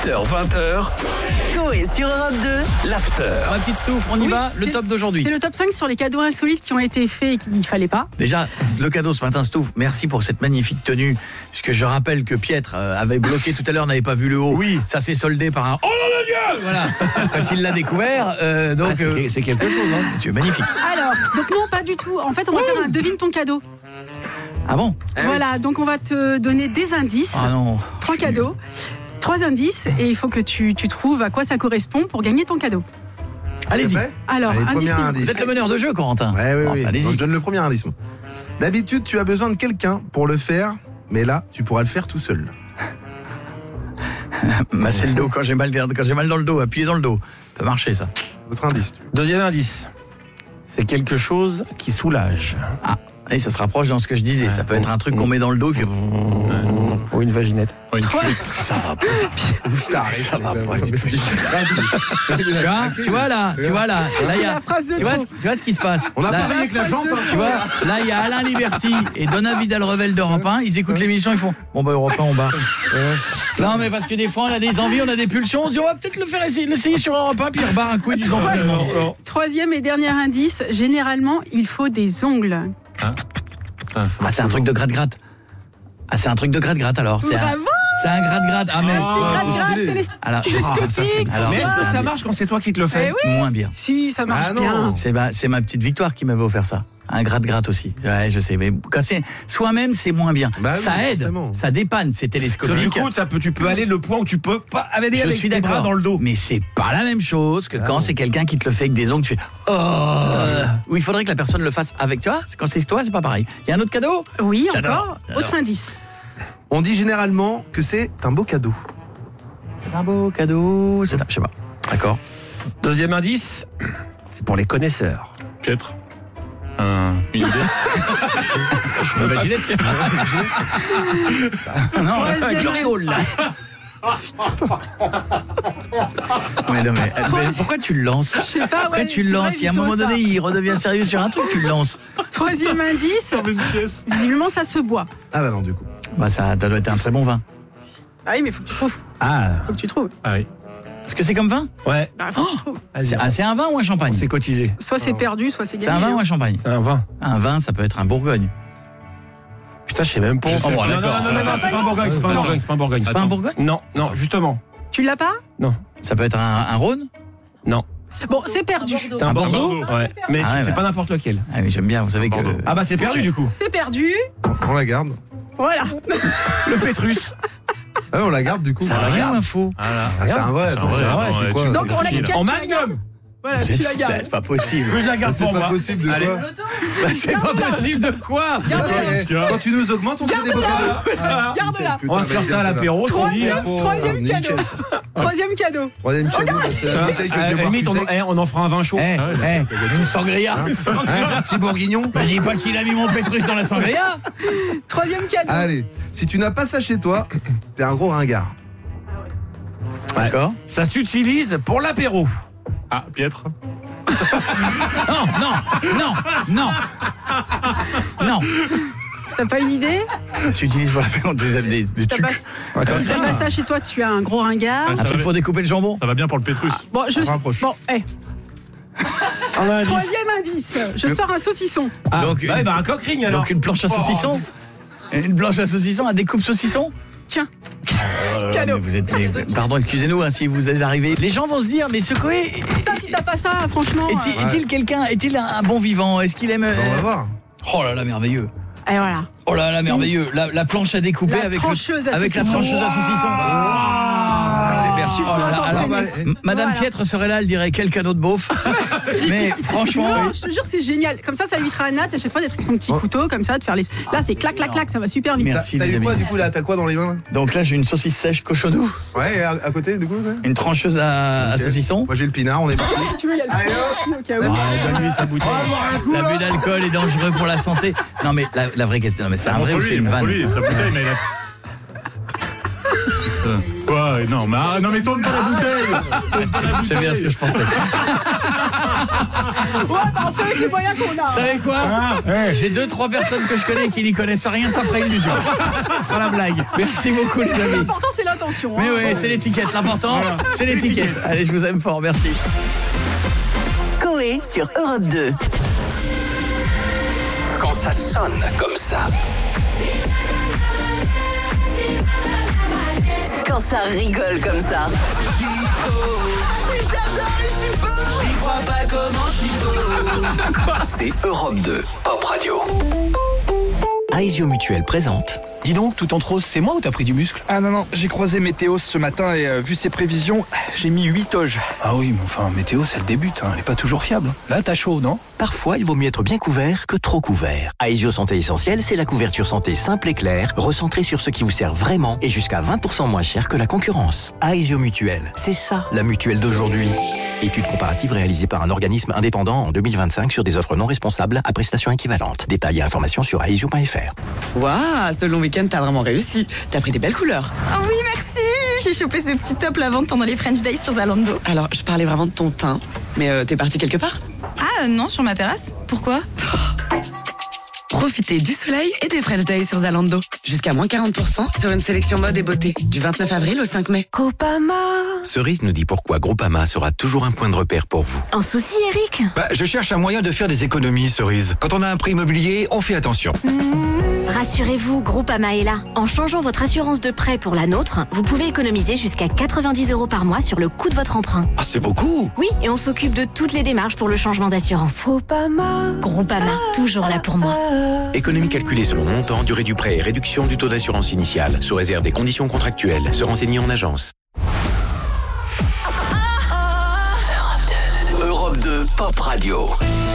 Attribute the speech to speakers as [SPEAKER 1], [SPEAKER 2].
[SPEAKER 1] 18h-20h.
[SPEAKER 2] Coé sur Europe 2.
[SPEAKER 1] L'after.
[SPEAKER 3] Ma petite Stouff, on y va, le top d'aujourd'hui.
[SPEAKER 4] C'est le top 5 sur les cadeaux insolites qui ont été faits et qu'il ne fallait pas.
[SPEAKER 3] Déjà, le cadeau ce matin, Stouff, merci pour cette magnifique tenue. Puisque je rappelle que Pietre avait bloqué tout à l'heure, n'avait pas vu le haut. Oui. Ça s'est soldé par un « Oh non de Dieu !» Voilà, quand il l'a découvert. Donc
[SPEAKER 5] c'est quelque chose, hein.
[SPEAKER 3] Tu es magnifique.
[SPEAKER 4] Alors, donc non, pas du tout. En fait, on va faire un devine ton cadeau.
[SPEAKER 3] Ah bon?
[SPEAKER 4] Voilà, donc on va te donner des indices.
[SPEAKER 3] Ah non.
[SPEAKER 4] 3 cadeaux. 3 indices et il faut que tu trouves à quoi ça correspond pour gagner ton cadeau.
[SPEAKER 3] Allez-y.
[SPEAKER 4] Alors,
[SPEAKER 6] Allez, premier indice.
[SPEAKER 3] Vous êtes le meneur de jeu, Corentin.
[SPEAKER 6] Oui.
[SPEAKER 3] Allez-y.
[SPEAKER 6] Donc, je donne le premier indice. D'habitude, tu as besoin de quelqu'un pour le faire, mais là, tu pourras le faire tout seul.
[SPEAKER 3] Masser le dos quand j'ai mal dans le dos, appuyer dans le dos. Ça peut marcher, ça.
[SPEAKER 6] Autre indice.
[SPEAKER 5] Deuxième indice. C'est quelque chose qui soulage.
[SPEAKER 3] Ah, et ça se rapproche dans ce que je disais. Ça peut être un truc qu'on met dans le dos. Qui fait...
[SPEAKER 5] Ou une vaginette.
[SPEAKER 3] Ça va pas.
[SPEAKER 6] Ça va pas.
[SPEAKER 3] Tu vois là, là il y a
[SPEAKER 4] la phrase de
[SPEAKER 3] tu vois ce qui se passe.
[SPEAKER 6] On a
[SPEAKER 3] là,
[SPEAKER 6] parlé avec la jante.
[SPEAKER 3] tu vois, là il y a Alain Liberty et Donna Vidal-Revel d'Europe 1, ils écoutent l'émission, ils font bon bah Europe 1 on bat. Non mais parce que des fois on a des envies, on a des pulsions, on se dit on va peut-être l'essayer sur Europe 1 puis il rebarre un coup et ils ont finalement.
[SPEAKER 4] Troisième et dernier indice, généralement, il faut des ongles.
[SPEAKER 3] Ah, c'est un truc de gratte-gratte. Ah, c'est un truc de gratte-gratte alors.
[SPEAKER 4] Bravo.
[SPEAKER 3] C'est un gratte-gratte. Ah, mais. Alors,
[SPEAKER 5] Mais est-ce que ça marche quand c'est toi qui te le fais?
[SPEAKER 4] Eh oui.
[SPEAKER 3] Moins bien.
[SPEAKER 4] Si, ça marche bien.
[SPEAKER 3] C'est ma petite Victoire qui m'avait offert ça. Un gratte-gratte aussi. Ouais, je sais. Mais quand c'est soi-même, c'est moins bien. Ça aide, forcément. Ça dépanne, c'est télescopique.
[SPEAKER 5] Du coup, tu peux aller le point où tu peux pas aller
[SPEAKER 3] je
[SPEAKER 5] avec
[SPEAKER 3] suis
[SPEAKER 5] tes bras dans le dos.
[SPEAKER 3] Mais c'est pas la même chose que quand c'est quelqu'un qui te le fait avec des ongles, tu fais Ou il faudrait que la personne le fasse avec toi. Quand c'est toi, c'est pas pareil. Il y a un autre cadeau?
[SPEAKER 4] Oui,
[SPEAKER 3] J'adore.
[SPEAKER 4] encore. Autre indice.
[SPEAKER 6] On dit généralement que c'est un beau cadeau.
[SPEAKER 3] C'est un beau cadeau. Je sais pas. D'accord.
[SPEAKER 5] Deuxième indice, c'est pour les connaisseurs.
[SPEAKER 7] Pietre. Une idée.
[SPEAKER 3] Je m'imaginais, tiens. Non, avec l'auréole, là. Mais pourquoi tu le lances?
[SPEAKER 4] Je sais pas,
[SPEAKER 3] Pourquoi tu le lances? Il y a un moment donné, il redevient sérieux sur un truc, tu le lances.
[SPEAKER 4] Troisième indice. Visiblement, ça se boit.
[SPEAKER 6] Ah bah non, du coup.
[SPEAKER 3] Bah ça doit être un très bon vin.
[SPEAKER 4] Ah oui, mais faut que tu trouves.
[SPEAKER 5] Ah.
[SPEAKER 4] Faut que tu trouves.
[SPEAKER 5] Ah oui.
[SPEAKER 3] Est-ce que c'est comme vin?
[SPEAKER 5] Ouais.
[SPEAKER 4] Bah, faut que tu trouves.
[SPEAKER 3] C'est un vin ou un champagne?
[SPEAKER 5] C'est cotisé.
[SPEAKER 4] Soit c'est perdu, soit c'est gagné.
[SPEAKER 3] C'est un vin ou un champagne?
[SPEAKER 5] C'est un vin.
[SPEAKER 3] Un vin, ça peut être un Bourgogne.
[SPEAKER 5] Putain, je sais même pas.
[SPEAKER 3] Non,
[SPEAKER 5] c'est pas un Bourgogne, c'est pas un Bourgogne, c'est pas un Bourgogne.
[SPEAKER 3] C'est pas un Bourgogne?
[SPEAKER 5] Non, justement.
[SPEAKER 4] Tu l'as pas?
[SPEAKER 5] Non.
[SPEAKER 3] Ça peut être un Rhône?
[SPEAKER 5] Non.
[SPEAKER 4] Bon, c'est perdu.
[SPEAKER 5] C'est un Bordeaux? Ouais. Mais c'est
[SPEAKER 3] bah.
[SPEAKER 5] pas n'importe lequel.
[SPEAKER 3] Ah oui, j'aime bien, vous savez que...
[SPEAKER 5] Ah bah c'est perdu du coup.
[SPEAKER 4] C'est perdu.
[SPEAKER 6] On la garde.
[SPEAKER 4] Voilà.
[SPEAKER 5] Le Pétrus.
[SPEAKER 6] Ah, on la garde du coup.
[SPEAKER 3] C'est un vrai ou un faux?
[SPEAKER 6] C'est un vrai. Attends, c'est un vrai. C'est quoi?
[SPEAKER 4] Donc on la garde.
[SPEAKER 5] En magnum.
[SPEAKER 4] Voilà, tu la gardes.
[SPEAKER 3] C'est pas possible.
[SPEAKER 5] Je la garde
[SPEAKER 6] C'est
[SPEAKER 5] pour
[SPEAKER 6] pas
[SPEAKER 5] moi.
[SPEAKER 6] possible de quoi?
[SPEAKER 3] C'est pas possible de quoi?
[SPEAKER 6] Quand tu nous augmentes, on te fait des beaux cadeaux.
[SPEAKER 4] Garde-la.
[SPEAKER 5] On va se faire ça à l'apéro.
[SPEAKER 4] Troisième cadeau. Troisième cadeau.
[SPEAKER 6] Troisième cadeau, c'est la bouteille que je vais boire
[SPEAKER 5] Limite,
[SPEAKER 6] plus sec.
[SPEAKER 5] on en fera un vin chaud.
[SPEAKER 3] Une sangria.
[SPEAKER 6] Un petit bourguignon.
[SPEAKER 3] Bah, dis pas qu'il a mis mon Pétrus dans la sangria.
[SPEAKER 4] Troisième cadeau.
[SPEAKER 6] Allez, si tu n'as pas ça chez toi, t'es un gros ringard.
[SPEAKER 3] D'accord.
[SPEAKER 5] Ça s'utilise pour l'apéro.
[SPEAKER 7] Ah, Pietre.
[SPEAKER 3] Non.
[SPEAKER 4] T'as pas une idée?
[SPEAKER 3] Ça s'utilise pour la faire des
[SPEAKER 4] T'as pas,
[SPEAKER 3] tucs.
[SPEAKER 4] si t'as pas ça chez toi, tu as un gros ringard.
[SPEAKER 3] Un truc pour découper le jambon.
[SPEAKER 7] Ça va bien pour le Pétrus.
[SPEAKER 4] Bon, je sais.
[SPEAKER 6] rapproche.
[SPEAKER 4] Bon, troisième indice. Je sors un saucisson.
[SPEAKER 5] Ah,
[SPEAKER 3] Donc,
[SPEAKER 5] un cockring alors.
[SPEAKER 3] Donc une planche à saucisson. Une planche à saucisson, un découpe saucisson.
[SPEAKER 4] Tiens. Cadeau.
[SPEAKER 3] Pardon, excusez-nous si vous êtes arrivés. Les gens vont se dire, mais ce Coé...
[SPEAKER 4] Ça, si t'as pas ça, franchement...
[SPEAKER 3] Est-il un bon vivant? Est-ce qu'il aime...
[SPEAKER 6] On va voir.
[SPEAKER 3] Oh là là, merveilleux.
[SPEAKER 4] Et voilà.
[SPEAKER 3] Oh là là, merveilleux. La planche à découper avec la trancheuse à saucisson. Merci. Oh là là. Alors, Madame Pietre serait là, elle dirait quel cadeau de beauf. Mais franchement...
[SPEAKER 4] Non, je te jure, c'est génial. Comme ça évitera à Nat à chaque fois d'être avec son petit couteau, comme ça, de faire les... Là, c'est clac, clac, clac, ça va super vite.
[SPEAKER 3] Merci,
[SPEAKER 6] T'as
[SPEAKER 3] les
[SPEAKER 6] eu quoi
[SPEAKER 3] amis.
[SPEAKER 6] du coup là? T'as quoi dans les mains là?
[SPEAKER 3] Donc là, j'ai une saucisse sèche cochonou.
[SPEAKER 6] Ouais, et à côté du coup
[SPEAKER 3] Une trancheuse à saucisson.
[SPEAKER 6] Moi j'ai le pinard, on est parti.
[SPEAKER 4] Si tu veux, il y a le au cas où.
[SPEAKER 3] Donne-lui sa bouteille. L'abus d'alcool est dangereux pour la santé. Non mais la vraie question, non mais c'est un vrai ou c'est une vanne?
[SPEAKER 7] Sa bouteille, mais Quoi? Non, mais tourne pas la bouteille.
[SPEAKER 3] C'est bien ce que je pensais.
[SPEAKER 4] Ouais, bah on fait avec les moyens qu'on a.
[SPEAKER 3] Vous savez quoi? J'ai 2-3 personnes que je connais qui n'y connaissent rien, ça fera illusion. Voilà la blague. Merci beaucoup les amis.
[SPEAKER 4] L'important c'est l'intention. attention.
[SPEAKER 3] Mais oui, c'est l'étiquette. L'important, c'est l'étiquette. Allez, je vous aime fort. Merci.
[SPEAKER 2] Coé sur Europe 2.
[SPEAKER 1] Quand ça sonne comme ça.
[SPEAKER 2] Quand ça rigole comme ça.
[SPEAKER 1] C'est Europe 2, Pop Radio. Aesio Mutuel présente.
[SPEAKER 8] Dis donc, tout en rose, c'est moi ou t'as pris du muscle?
[SPEAKER 9] Ah non, j'ai croisé Météo ce matin et vu ses prévisions, j'ai mis 8 toges.
[SPEAKER 8] Ah oui, mais enfin, Météo, c'est le début, elle est pas toujours fiable. Là, t'as chaud, non?
[SPEAKER 1] Parfois, il vaut mieux être bien couvert que trop couvert. Aesio Santé Essentielle, c'est la couverture santé simple et claire, recentrée sur ce qui vous sert vraiment et jusqu'à 20% moins cher que la concurrence. Aesio Mutuel, c'est ça, la mutuelle d'aujourd'hui. Étude comparative réalisée par un organisme indépendant en 2025 sur des offres non responsables à prestations équivalentes. Détails et informations sur aesio.fr.
[SPEAKER 10] Waouh, ce long week-end, t'as vraiment réussi. T'as pris des belles couleurs.
[SPEAKER 11] Oh oui, merci. J'ai chopé ce petit top lavande pendant les French Days sur Zalando.
[SPEAKER 10] Alors, je parlais vraiment de ton teint, mais t'es parti quelque part?
[SPEAKER 11] Ah non, sur ma terrasse. Pourquoi?
[SPEAKER 10] Profitez du soleil et des French Days sur Zalando. Jusqu'à moins 40% sur une sélection mode et beauté. Du 29 avril au 5 mai.
[SPEAKER 11] Groupama.
[SPEAKER 1] Cerise nous dit pourquoi Groupama sera toujours un point de repère pour vous.
[SPEAKER 11] Un souci, Eric?
[SPEAKER 8] Je cherche un moyen de faire des économies, Cerise. Quand on a un prêt immobilier, on fait attention.
[SPEAKER 11] Rassurez-vous, Groupama est là. En changeant votre assurance de prêt pour la nôtre, vous pouvez économiser jusqu'à 90 € par mois sur le coût de votre emprunt.
[SPEAKER 8] Ah, c'est beaucoup.
[SPEAKER 11] Oui, et on s'occupe de toutes les démarches pour le changement d'assurance. Groupama, toujours là pour moi.
[SPEAKER 1] Économie calculée selon montant, durée du prêt et réduction du taux d'assurance initiale, sous réserve des conditions contractuelles. Se renseigner en agence. Europe 2, Pop Radio.